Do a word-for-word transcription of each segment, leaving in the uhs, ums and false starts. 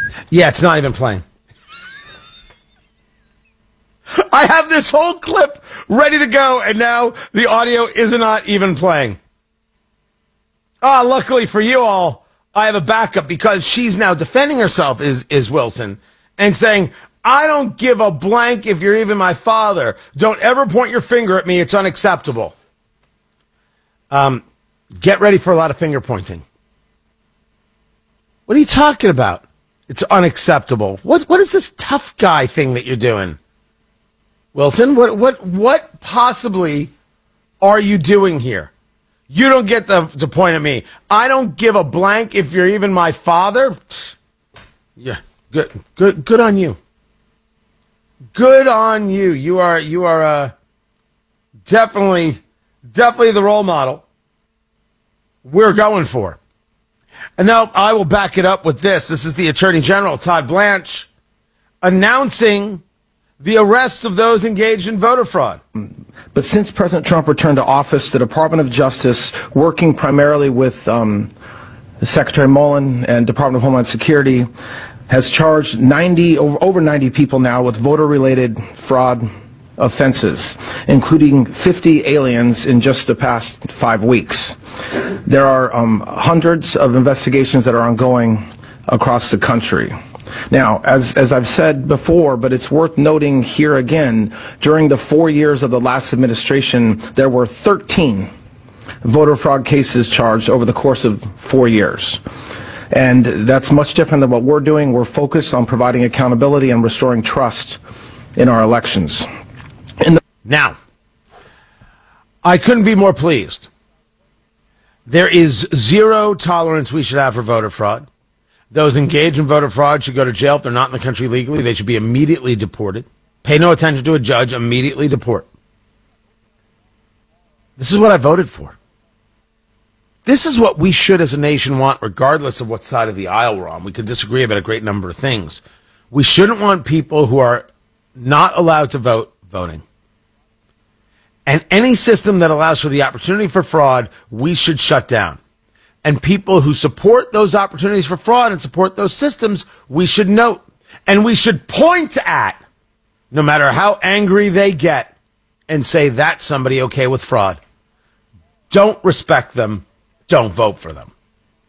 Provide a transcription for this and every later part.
Yeah, it's not even playing. I have this whole clip ready to go, and now the audio is not even playing. Ah, oh, luckily for you all, I have a backup because she's now defending herself, is, is Wilson, and saying, I don't give a blank if you're even my father. Don't ever point your finger at me. It's unacceptable. Um, get ready for a lot of finger pointing. What are you talking about? It's unacceptable. What, what is this tough guy thing that you're doing? Wilson, what what what possibly are you doing here? You don't get to, to point at me. I don't give a blank if you're even my father. Yeah, good good good on you. Good on you. You are you are uh, definitely definitely the role model we're going for. And now I will back it up with this. This is the Attorney General, Todd Blanche, announcing the arrest of those engaged in voter fraud. But since President Trump returned to office, the Department of Justice, working primarily with um, Secretary Mullen and Department of Homeland Security, has charged ninety over, over ninety people now with voter-related fraud offenses, including fifty aliens in just the past five weeks. There are um, hundreds of investigations that are ongoing across the country. Now, as, as I've said before, but it's worth noting here again, during the four years of the last administration, there were thirteen voter fraud cases charged over the course of four years. And that's much different than what we're doing. We're focused on providing accountability and restoring trust in our elections. In the now, I couldn't be more pleased. There is zero tolerance we should have for voter fraud. Those engaged in voter fraud should go to jail. If they're not in the country legally, they should be immediately deported. Pay no attention to a judge, immediately deport. This is what I voted for. This is what we should as a nation want, regardless of what side of the aisle we're on. We could disagree about a great number of things. We shouldn't want people who are not allowed to vote voting. And any system that allows for the opportunity for fraud, we should shut down. And people who support those opportunities for fraud and support those systems, we should note. And we should point at, no matter how angry they get, and say that's somebody okay with fraud. Don't respect them. Don't vote for them.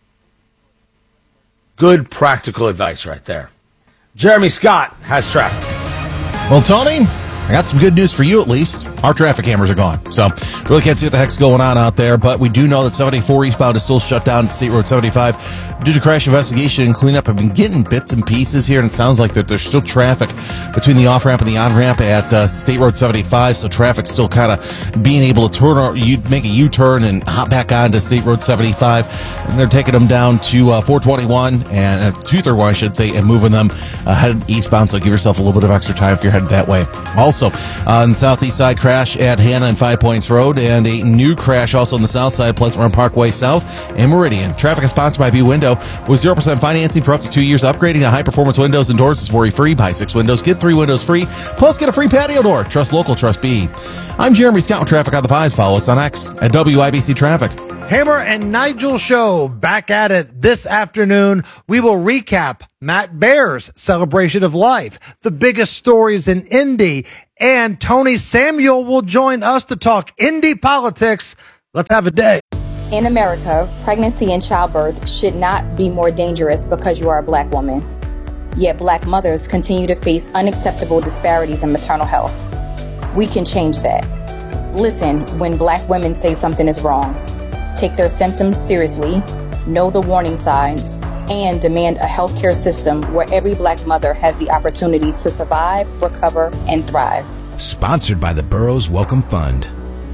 Good practical advice right there. Jeremy Scott has traffic. Well, Tony, I got some good news for you at least. Our traffic cameras are gone, so really can't see what the heck's going on out there, but we do know that seventy-four eastbound is still shut down at State Road seventy-five due to crash investigation and cleanup. I've been getting bits and pieces here, and it sounds like that there's still traffic between the off-ramp and the on-ramp at uh, State Road seventy-five, so traffic's still kind of being able to turn or you make a U-turn and hop back onto State Road seventy-five, and they're taking them down to uh, four twenty-one and uh, two thirty-one, I should say, and moving them uh, headed eastbound, so give yourself a little bit of extra time if you're headed that way. Also, uh, on the southeast side, crash at Hannah and Five Points Road, and a new crash also on the south side, Pleasant Run Parkway South and Meridian. Traffic is sponsored by B Window with zero percent financing for up to two years. Upgrading to high-performance windows and doors is worry-free. Buy six windows, get three windows free, plus get a free patio door. Trust local, trust B. I'm Jeremy Scott with Traffic on the Fives. Follow us on X at W I B C Traffic. Hammer and Nigel show back at it this afternoon. We will recap Matt Baer's celebration of life, the biggest stories in Indy, and Tony Samuel will join us to talk Indy politics. Let's have a day. In America, pregnancy and childbirth should not be more dangerous because you are a black woman. Yet black mothers continue to face unacceptable disparities in maternal health. We can change that. Listen when black women say something is wrong. Take their symptoms seriously, know the warning signs, and demand a healthcare system where every black mother has the opportunity to survive, recover, and thrive. Sponsored by the Burroughs Welcome Fund.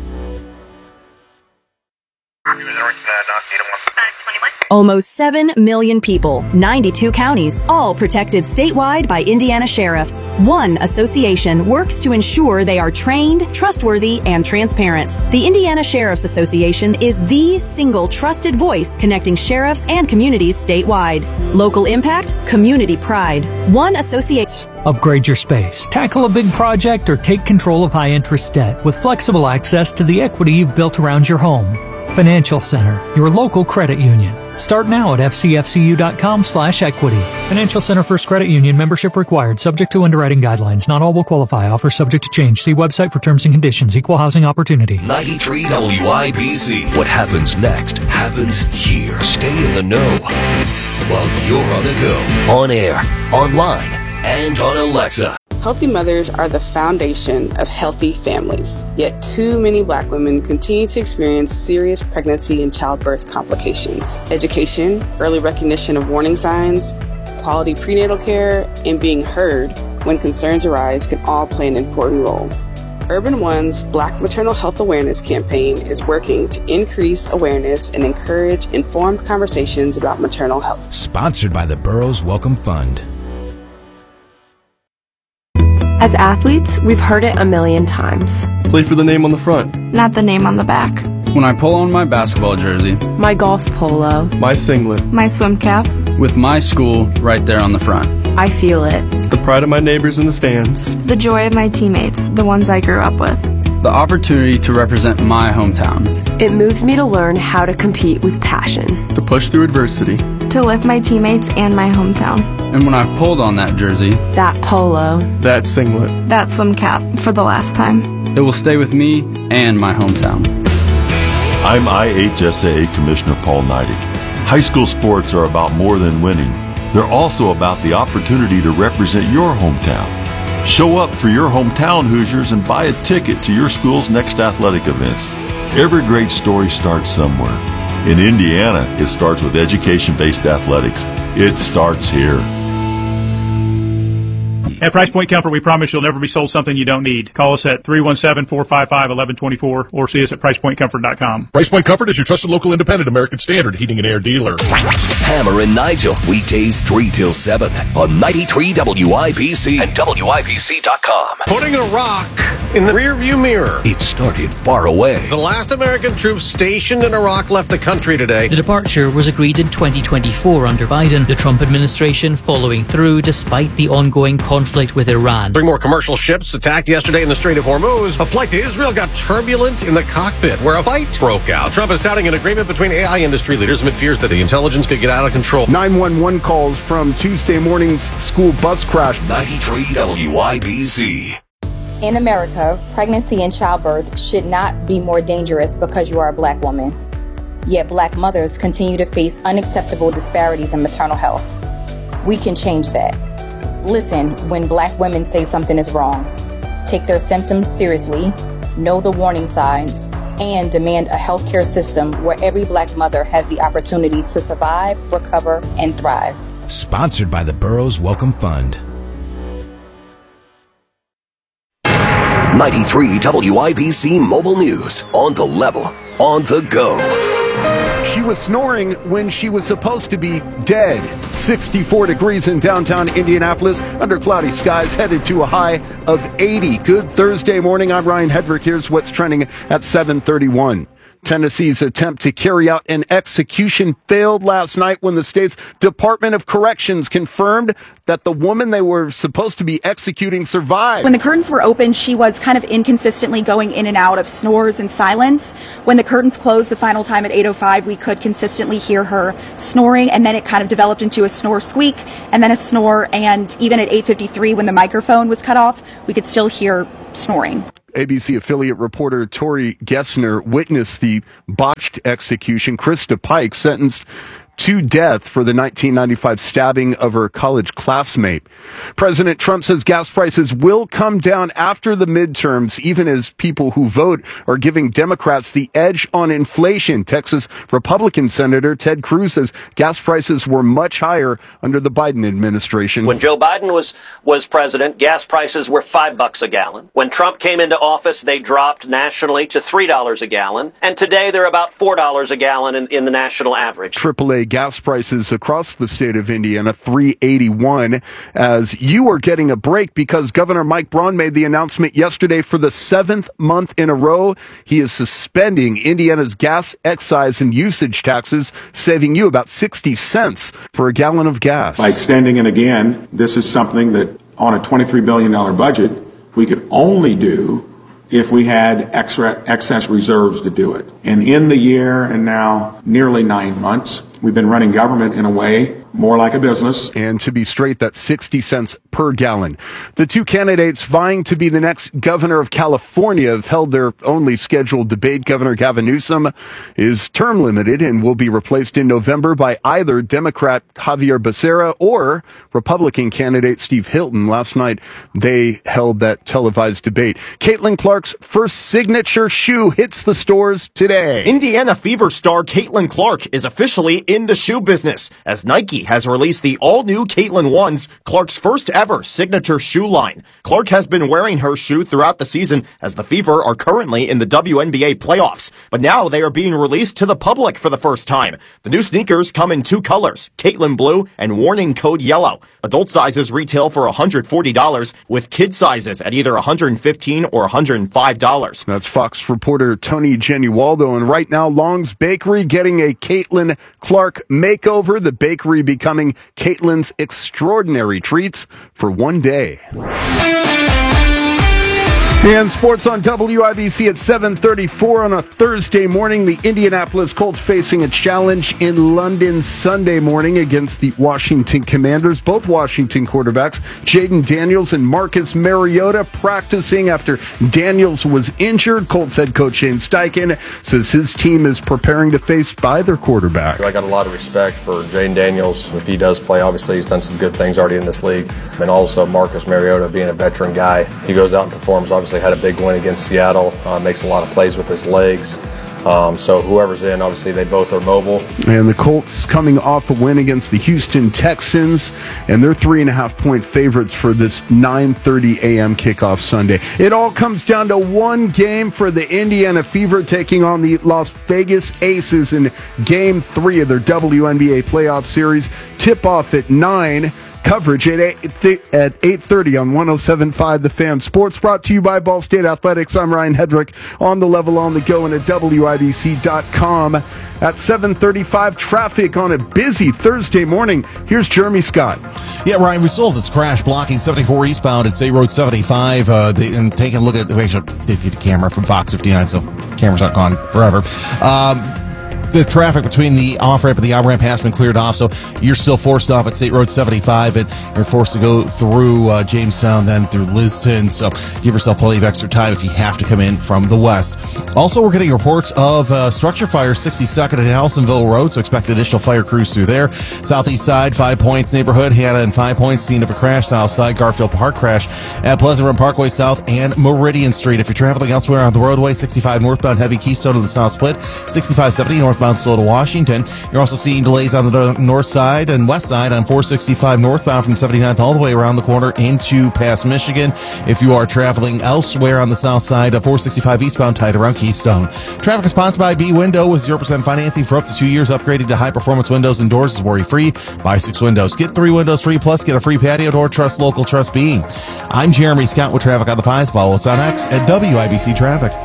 Almost seven million people, ninety-two counties, all protected statewide by Indiana sheriffs. One association works to ensure they are trained, trustworthy, and transparent. The Indiana Sheriff's Association is the single trusted voice connecting sheriffs and communities statewide. Local impact, community pride. One association. Upgrade your space, tackle a big project, or take control of high-interest debt with flexible access to the equity you've built around your home. Financial Center, your local credit union. Start now at f c f c u dot com slash equity. Financial Center First Credit Union membership required, subject to underwriting guidelines. Not all will qualify. Offer subject to change. See website for terms and conditions. Equal housing opportunity. ninety-three W I B C. What happens next happens here. Stay in the know while you're on the go. On air, online, and on Alexa. Healthy mothers are the foundation of healthy families. Yet too many Black women continue to experience serious pregnancy and childbirth complications. Education, early recognition of warning signs, quality prenatal care, and being heard when concerns arise can all play an important role. Urban One's Black Maternal Health Awareness Campaign is working to increase awareness and encourage informed conversations about maternal health. Sponsored by the Burroughs Welcome Fund. As athletes, we've heard it a million times. Play for the name on the front, not the name on the back. When I pull on my basketball jersey, my golf polo, my singlet, my swim cap, with my school right there on the front, I feel it. The pride of my neighbors in the stands, the joy of my teammates, the ones I grew up with, the opportunity to represent my hometown. It moves me to learn how to compete with passion, to push through adversity, to lift my teammates and my hometown. And when I've pulled on that jersey, that polo, that singlet, that swim cap for the last time, it will stay with me and my hometown. I'm I H S A A Commissioner Paul Neidig. High school sports are about more than winning. They're also about the opportunity to represent your hometown. Show up for your hometown Hoosiers and buy a ticket to your school's next athletic events. Every great story starts somewhere. In Indiana, it starts with education-based athletics. It starts here. At Price Point Comfort, we promise you'll never be sold something you don't need. Call us at three one seven, four five five, one one two four or see us at price point comfort dot com. Price Point Comfort is your trusted local independent American Standard heating and air dealer. Hammer and Nigel, weekdays three till seven on ninety-three W I B C and W I B C dot com. Putting a rock in the rearview mirror. It started far away. The last American troops stationed in Iraq left the country today. The departure was agreed in twenty twenty-four under Biden. The Trump administration following through despite the ongoing conflict with Iran. Three more commercial ships attacked yesterday in the Strait of Hormuz. A flight to Israel got turbulent in the cockpit where a fight broke out. Trump is touting an agreement between A I industry leaders amid fears that the intelligence could get out of control. nine one one calls from Tuesday morning's school bus crash. ninety-three W I B C. In America, pregnancy and childbirth should not be more dangerous because you are a Black woman. Yet Black mothers continue to face unacceptable disparities in maternal health. We can change that. Listen when Black women say something is wrong. Take their symptoms seriously, know the warning signs, and demand a healthcare system where every Black mother has the opportunity to survive, recover, and thrive. Sponsored by the Burroughs Welcome Fund. ninety-three W I B C Mobile News. On the level, on the go. She was snoring when she was supposed to be dead. sixty-four degrees in downtown Indianapolis under cloudy skies, headed to a high of eighty. Good Thursday morning. I'm Ryan Hedrick. Here's what's trending at seven thirty-one. Tennessee's attempt to carry out an execution failed last night when the state's Department of Corrections confirmed that the woman they were supposed to be executing survived. When the curtains were open, she was kind of inconsistently going in and out of snores and silence. When the curtains closed the final time at eight oh five, we could consistently hear her snoring, and then it kind of developed into a snore squeak, and then a snore, and even at eight fifty-three, when the microphone was cut off, we could still hear snoring. A B C affiliate reporter Tori Gessner witnessed the botched execution. Krista Pike sentenced to death for the nineteen ninety-five stabbing of her college classmate. President Trump says gas prices will come down after the midterms, even as people who vote are giving Democrats the edge on inflation. Texas Republican Senator Ted Cruz says gas prices were much higher under the Biden administration. When Joe Biden was, was president, gas prices were five bucks a gallon. When Trump came into office, they dropped nationally to three dollars a gallon. And today they're about four dollars a gallon in, in the national average. triple A gas prices across the state of Indiana, three eighty-one, as you are getting a break because Governor Mike Braun made the announcement yesterday for the seventh month in a row. He is suspending Indiana's gas excise and usage taxes, saving you about sixty cents for a gallon of gas. By extending it again, this is something that on a twenty-three billion dollars budget, we could only do if we had extra excess reserves to do it. And in the year and now nearly nine months, We've been running government in a way more like a business. And to be straight, that's sixty cents per gallon. The two candidates vying to be the next governor of California have held their only scheduled debate. Governor Gavin Newsom is term limited and will be replaced in November by either Democrat Javier Becerra or Republican candidate Steve Hilton. Last night, they held that televised debate. Caitlin Clark's first signature shoe hits the stores today. Indiana Fever star Caitlin Clark is officially in the shoe business as Nike has released the all-new Caitlin Ones, Clark's first ever signature shoe line. Clark has been wearing her shoe throughout the season as the Fever are currently in the W N B A playoffs, but now they are being released to the public for the first time. The new sneakers come in two colors, Caitlin Blue and Warning Code Yellow. Adult sizes retail for one hundred forty dollars, with kid sizes at either one hundred fifteen dollars or one hundred five dollars. That's Fox reporter Tony Genualdo, and right now Long's Bakery getting a Caitlin Clark makeover. The bakery becoming Caitlin's Extraordinary Treats for one day. And sports on W I B C at seven thirty-four on a Thursday morning. The Indianapolis Colts facing a challenge in London Sunday morning against the Washington Commanders. Both Washington quarterbacks, Jaden Daniels and Marcus Mariota, practicing after Daniels was injured. Colts head coach Shane Steichen says his team is preparing to face either quarterback. I got a lot of respect for Jaden Daniels. If he does play, obviously he's done some good things already in this league. And also Marcus Mariota being a veteran guy. He goes out and performs, obviously had a big win against Seattle, uh, makes a lot of plays with his legs. Um, so whoever's in, obviously they both are mobile. And the Colts coming off a win against the Houston Texans, and they're three and a half point favorites for this nine thirty a.m. kickoff Sunday. It all comes down to one game for the Indiana Fever taking on the Las Vegas Aces in game three of their W N B A playoff series. Tip off at nine. Coverage at eight thirty on one oh seven point five The Fan. Sports brought to you by Ball State Athletics. I'm Ryan Hedrick on the level, on the go, and at W I B C dot com. At seven thirty-five, traffic on a busy Thursday morning. Here's Jeremy Scott. Yeah, Ryan, we solved this crash blocking seventy-four eastbound at State Road seventy-five. Uh, they, and taking a look at the actually did get a camera from Fox fifty-nine, so camera's not gone forever. Um, The traffic between the off-ramp and the on-ramp has been cleared off, so you're still forced off at State Road seventy-five, and you're forced to go through uh, Jamestown, then through Liston, so give yourself plenty of extra time if you have to come in from the west. Also, we're getting reports of uh, structure fire sixty-second and Nelsonville Road, so expect additional fire crews through there. Southeast side, Five Points neighborhood, Hannah and Five Points, scene of a crash. South side, Garfield Park crash at Pleasant Run Parkway South and Meridian Street. If you're traveling elsewhere on the roadway, sixty-five northbound heavy Keystone to the south split, sixty-five seventy northbound slow to Washington. You're also seeing delays on the north side and west side on four sixty-five northbound from seventy-ninth all the way around the corner into past Michigan. If you are traveling elsewhere on the south side of four sixty-five eastbound tied around Keystone. Traffic is sponsored by B Window with zero percent financing for up to two years. Upgraded to high-performance windows and doors is worry-free. Buy six windows. Get three windows free, plus get a free patio door. Trust local, trust being. I'm Jeremy Scott with Traffic on the Pies. Follow us on X at W I B C Traffic.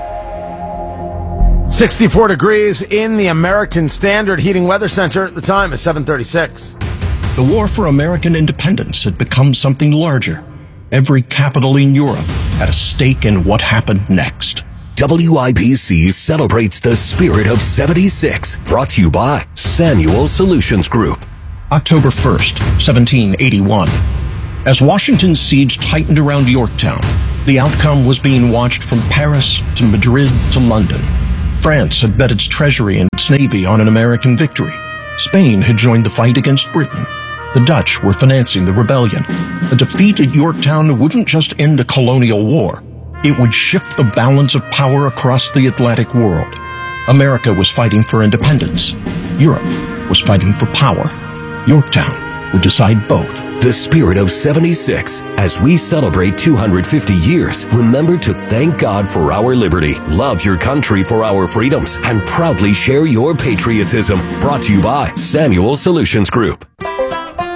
sixty-four degrees in the American Standard Heating Weather Center. The time is seven thirty-six. The war for American independence had become something larger. Every capital in Europe had a stake in what happened next. W I B C celebrates the spirit of seventy-six, brought to you by Samuel Solutions Group. October first, seventeen eighty-one. As Washington's siege tightened around Yorktown, the outcome was being watched from Paris to Madrid to London. France had bet its treasury and its navy on an American victory. Spain had joined the fight against Britain. The Dutch were financing the rebellion. A defeat at Yorktown wouldn't just end a colonial war. It would shift the balance of power across the Atlantic world. America was fighting for independence. Europe was fighting for power. Yorktown would decide both. The spirit of seventy-six. As we celebrate two hundred fifty years, remember to thank God for our liberty, love your country for our freedoms, and proudly share your patriotism. Brought to you by Samuel Solutions Group.